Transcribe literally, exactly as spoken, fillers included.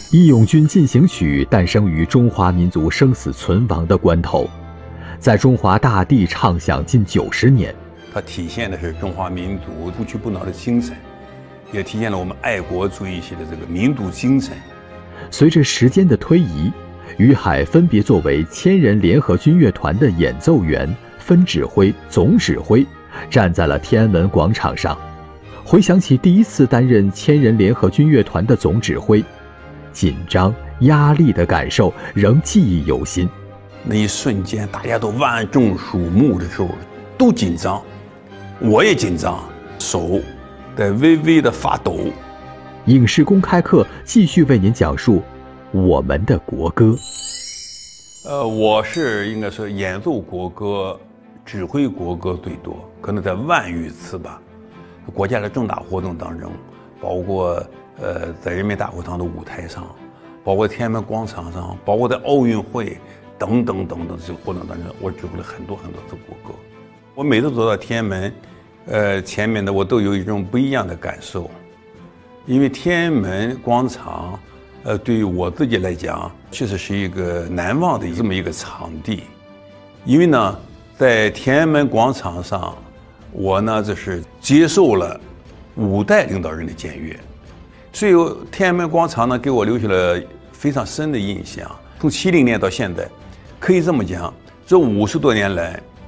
义勇军进行曲诞生于中华民族生死存亡的关头，在中华大地唱响近九十年。 它体现的是中华民族不屈不挠的精神，也体现了我们爱国主义系的这个民族精神。 随着时间的推移，于海分别作为千人联合军乐团的演奏员、分指挥、总指挥，站在了天安门广场上。回想起第一次担任千人联合军乐团的总指挥，紧张、压力的感受仍记忆犹新。 那一瞬间，大家都万众瞩目的时候，都紧张，我也紧张，手在微微的发抖。 影视公开课继续为您讲述我们的国歌。 呃，我是应该说演奏国歌、指挥国歌最多，可能在万余次吧。国家的重大活动当中，包括呃在人民大会堂的舞台上，包括天安门广场上，包括在奥运会等等等等这些活动当中，我指挥了很多很多次国歌。我每次走到天安门，呃前面的我都有一种不一样的感受，因为天安门广场，呃对于我自己来讲，确实是一个难忘的这么一个场地，因为呢，在天安门广场上。我呢，就是接受了五代领导人的检阅，所以天安门广场呢，给我留下了非常深的印象。从七零年到现在，可以这么讲，这五十多年来，